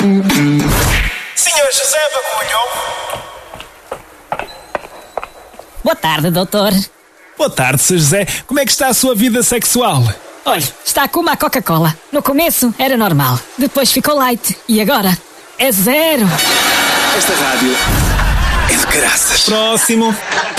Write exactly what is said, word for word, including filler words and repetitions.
senhor José Bagulho. Boa tarde, doutor. Boa tarde, senhor José. Como é que está a sua vida sexual? Olha, está como a Coca-Cola. No começo era normal, depois ficou light e agora é zero. Esta rádio é de graças. Próximo.